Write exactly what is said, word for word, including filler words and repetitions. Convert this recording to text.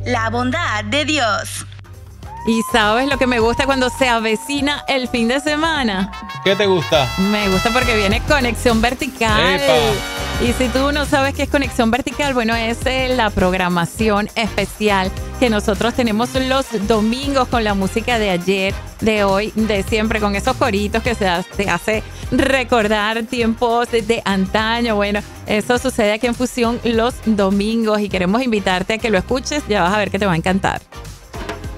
la bondad de Dios. ¿Y sabes lo que me gusta cuando se avecina el fin de semana? ¿Qué te gusta? Me gusta porque viene Conexión Vertical. ¡Epa! Y si tú no sabes qué es Conexión Vertical, bueno, es eh, la programación especial que nosotros tenemos los domingos con la música de ayer, de hoy, de siempre, con esos coritos que se te hace recordar tiempos de, de antaño. Bueno, eso sucede aquí en Fusión los domingos y queremos invitarte a que lo escuches. Ya vas a ver que te va a encantar.